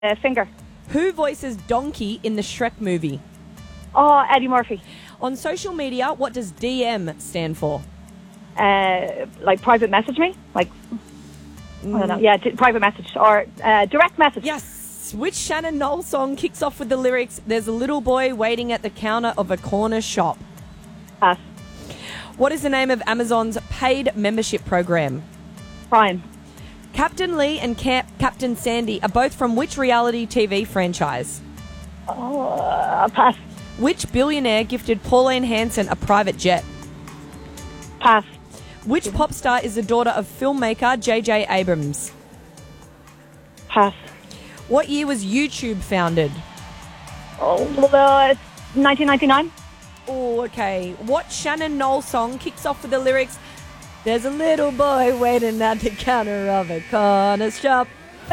Finger. Who voices Donkey in the Shrek movie? Oh, Eddie Murphy. On social media, what does DM stand for? Like private message me? Like, I don't know. Yeah, private message or direct message. Yes. Which Shannon Knoll song kicks off with the lyrics, "There's a little boy waiting at the counter of a corner shop"? Pass. What is the name of Amazon's paid membership program? Prime. Captain Lee and Captain Sandy are both from which reality TV franchise? Pass. Which billionaire gifted Pauline Hanson a private jet? Pass. Which pop star is the daughter of filmmaker J.J. Abrams? Pass. What year was YouTube founded? Oh, 1999. Oh, okay. What Shannon Knoll song kicks off with the lyrics, "There's a little boy waiting at the counter of a corner shop"?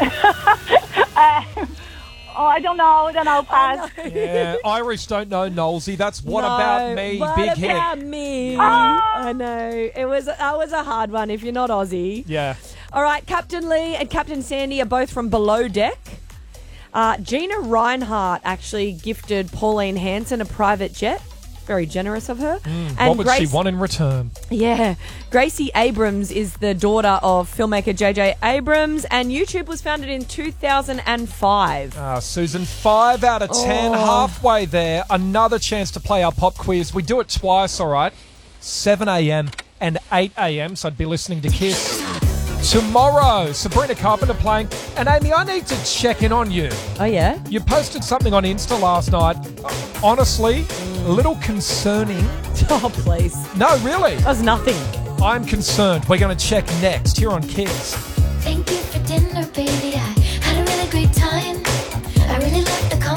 I don't know. Pass. Yeah, Irish don't know Knowlesy. That's What About Me, big hit. What about me? Oh. I know. That was a hard one if you're not Aussie. Yeah. All right, Captain Lee and Captain Sandy are both from Below Deck. Gina Reinhart actually gifted Pauline Hanson a private jet. Very generous of her. What would she want in return? Yeah. Gracie Abrams is the daughter of filmmaker J.J. Abrams, and YouTube was founded in 2005. Susan, 5 out of 10, halfway there. Another chance to play our pop quiz. We do it twice, all right? 7 a.m. and 8 a.m, so I'd be listening to Kiss. Tomorrow, Sabrina Carpenter playing. And Amy, I need to check in on you. Oh, yeah? You posted something on Insta last night. Honestly, a little concerning. Oh, please. No, really. That was nothing. I'm concerned. We're going to check next here on Kiss. Thank you